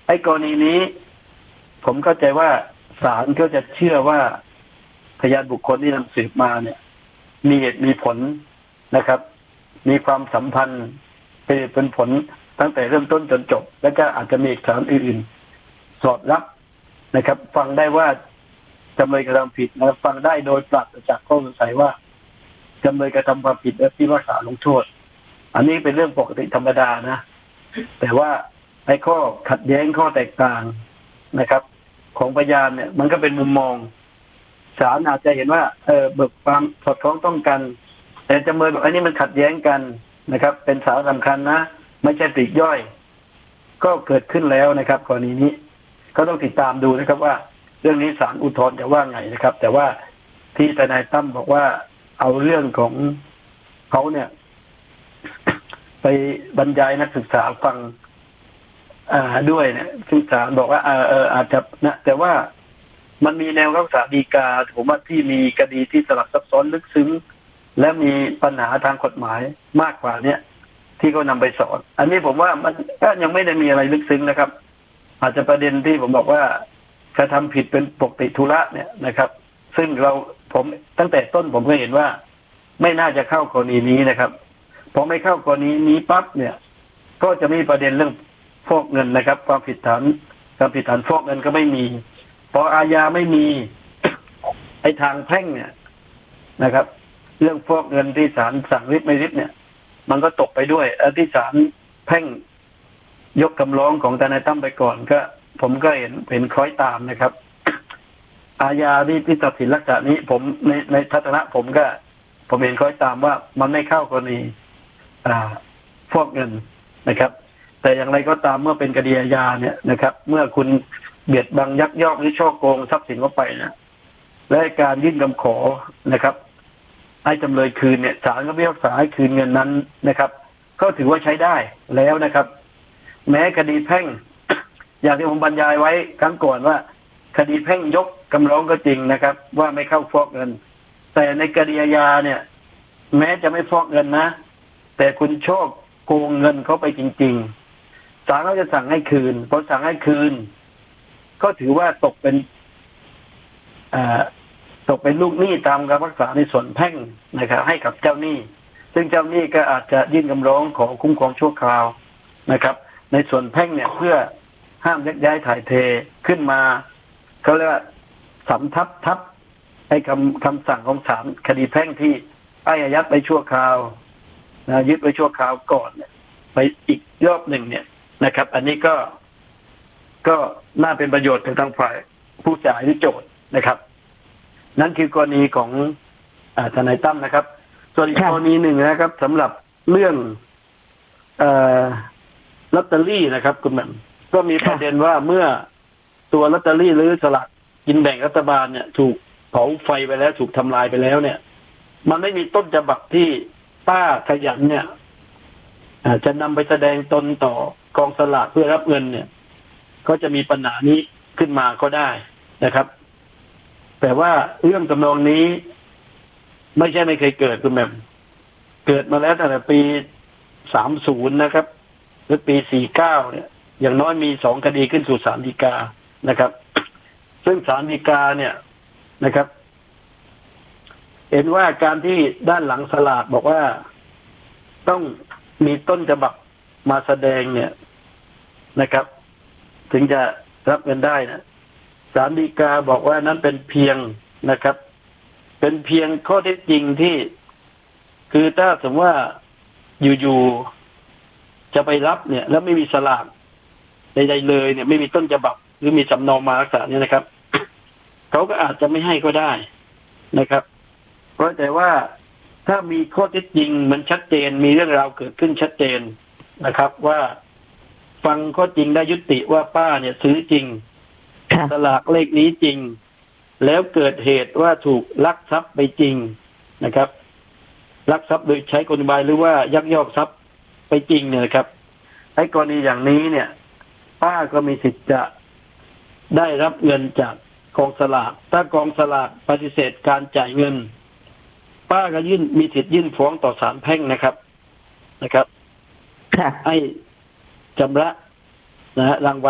อ้กรณีนี้ผมเข้าใจว่าศาลก็จะเชื่อว่าพยานบุคคลที่นำสืบมาเนี่ยมีเหตุมีผลนะครับ มีความสัมพันธ์เป็นผลตั้งแต่เริ่มต้นจนจบแล้วก็อาจจะมีเอกสารอื่นๆสอดรับนะครับฟังได้ว่าจำเลยกระทำผิดนะครับฟังได้โดยปราศจากข้อสงสัยว่าจำเลยกระทำความผิดและพิพากษาลงโทษอันนี้เป็นเรื่องปกติธรรมดานะแต่ว่าไอ้ข้อขัดแย้งข้อแตกต่างนะครับของพยานเนี่ยมันก็เป็นมุมมองศาลอาจจะเห็นว่าเบิกความสอดคล้องต้องกันแต่จำเลยบอกอันนี้มันขัดแย้งกันนะครับเป็นสาระสำคัญนะไม่ใช่ปลีกย่อยก็เกิดขึ้นแล้วนะครับกรณีนี้ก็ต้องติดตามดูนะครับว่าเรื่องนี้ศาลอุทธรณ์จะว่าไงนะครับแต่ว่าที่ทนายตั้มบอกว่าเอาเรื่องของเขาเนี่ยไปบรรยายนักศึกษาฟังด้วยเนี่ยซึ่งศาลบอกว่าอาจจะนะแต่ว่ามันมีแนวคำพิพากษาฎีกาผมว่าที่มีคดีที่สลับซับซ้อนลึกซึ้งและมีปัญหาทางกฎหมายมากกว่าเนี่ยที่เขานำไปสอนอันนี้ผมว่ามันก็ยังไม่ได้มีอะไรลึกซึ้งนะครับอาจจะประเด็นที่ผมบอกว่ากระทำผิดเป็นปกติธุระเนี่ยนะครับซึ่งผมตั้งแต่ต้นผมก็เห็นว่าไม่น่าจะเข้ากรณีนี้นะครับพอไม่เข้ากรณีนี้ปั๊บเนี่ยก็จะมีประเด็นเรื่องฟอกเงินนะครับความผิดฐานฟอกเงินก็ไม่มีพออาญาไม่มี ไอ้ทางแพ่งเนี่ยนะครับเรื่องฟอกเงินที่ศาลสั่งริบไม่ริบเนี่ยมันก็ตกไปด้วยที่ศาลแพ่งยกคำร้องของทนายตั้มไปก่อนก็ผมก็เห็นคล้อยตามนะครับอาญาที่ตัดสินลักษณะนี้ผมในทัศนะผมเห็นคล้อยตามว่ามันไม่เข้ากรณีฟอกเงินนะครับแต่อย่างไรก็ตามเมื่อเป็นคดีอาญาเนี่ยนะครับเมื่อคุณเบียดบังยักยอกหรือฉ้อโกงทรัพย์สินเข้าไปนะและการยื่นคำขอนะครับให้จำเลยคืนเนี่ยศาลก็พิพากษาให้คืนเงินนั้นนะครับก็ถือว่าใช้ได้แล้วนะครับแม้คดีแพ่ง อย่างที่ผมบรรยายไว้ครั้งก่อนว่าคดีแพ่งยกคำร้องก็จริงนะครับว่าไม่เข้าฟอกเงินแต่ในคดีอาญาเนี่ยแม้จะไม่ฟอกเงินนะแต่คุณโชคโกงเงินเขาไปจริงๆศาลก็จะสั่งให้คืนพอสั่งให้คืนก็ถือว่าตกเป็นลูกหนี้ตามการพิพากษาในส่วนแพ่งนะครับให้กับเจ้าหนี้ซึ่งเจ้าหนี้ก็อาจจะยื่นคำร้องขอคุ้มครองชั่วคราวนะครับในส่วนแพ่งเนี่ยเพื่อห้ามยักย้ายถ่ายเทขึ้นมาเขาเรียกว่าสำทับไอ้คำสั่งของศาลคดีแพ่งที่อายัดไปชั่วคราวยึดไว้ชั่วคราวก่อนไปอีกรอบหนึ่งเนี่ยนะครับอันนี้ก็น่าเป็นประโยชน์กับทางฝ่ายผู้จ่ายหรือโจทย์นะครับนั่นคือกรณีของทนายตั้มนะครับส่วนอีกกรณีหนึ่งนะครับสำหรับเรื่องลอตเตอรี่นะครับคุณแม่ก็มีประเด็นว่าเมื่อตัวลอตเตอรี่หรือสลากกินแบ่งรัฐบาลเนี่ยถูกเผาไฟไปแล้วถูกทำลายไปแล้วเนี่ยมันไม่มีต้นฉบับที่ป้าขยันเนี่ยจะนำไปแสดงตนต่อกองสลากเพื่อรับเงินเนี่ยก็จะมีปัญหานี้ขึ้นมาก็ได้นะครับแต่ว่าเรื่องจำนองนี้ไม่ใช่ไม่เคยเกิดคุณแม่เกิดมาแล้วตั้งแต่ปี30นะครับหรือปี49เนี่ยอย่างน้อยมี2คดีขึ้นสู่ศาลฎีกานะครับซึ่งศาลฎีกาเนี่ยนะครับเห็นว่าการที่ด้านหลังสลากบอกว่าต้องมีต้นฉบับมาแสดงเนี่ยนะครับถึงจะรับเงินได้นะศาลฎีกาบอกว่านั้นเป็นเพียงนะครับเป็นเพียงข้อเท็จจริงที่คือถ้าสมมติว่าอยู่ๆจะไปรับเนี่ยแล้วไม่มีสลากใดๆเลยเนี่ยไม่มีต้นฉบับหรือมีสำเนามาลักษณะนี้นะครับเขาก็อาจจะไม่ให้ก็ได้นะครับเพราะแต่ว่าถ้ามีข้อเท็จจริงมันชัดเจนมีเรื่องราวเกิดขึ้นชัดเจนนะครับว่าฟังข้อจริงได้ยุติว่าป้าเนี่ยซื้อจริงสลากเลขนี้จริงแล้วเกิดเหตุว่าถูกลักทรัพย์ไปจริงนะครับลักทรัพย์โดยใช้กลอุบายหรือว่ายักยอกทรัพย์ไปจริงเนี่ยครับไอ้กรณีอย่างนี้เนี่ยป้าก็มีสิทธิ์จะได้รับเงินจากกองสลากถ้ากองสลากปฏิเสธการจ่ายเงินป้าก็มีสิทธิ์ยื่นฟ้องต่อศาลแพ่งนะครับให้ชำระรางวัล